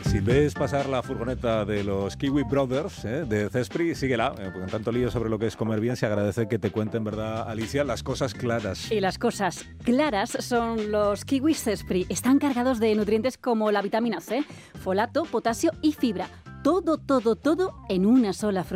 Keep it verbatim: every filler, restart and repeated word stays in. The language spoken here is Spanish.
Si ves pasar la furgoneta de los Kiwi Brothers, ¿eh? de Cespri, síguela, eh, porque en tanto lío sobre lo que es comer bien se agradece que te cuenten, ¿verdad, Alicia? Las cosas claras. Y las cosas claras son los Kiwi Cespri. Están cargados de nutrientes como la vitamina C, folato, potasio y fibra. Todo, todo, todo en una sola fruta.